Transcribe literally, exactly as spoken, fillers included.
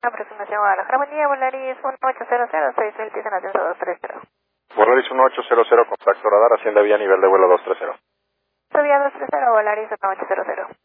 Aproximación Guadalajara, buen día, Volaris uno ocho cero cero, seis mil pies en ascenso dos tres cero. Volaris uno ocho cero cero, contacto radar, asciende vía nivel de vuelo dos tres cero. Subía dos tres cero, Volaris uno ocho cero cero.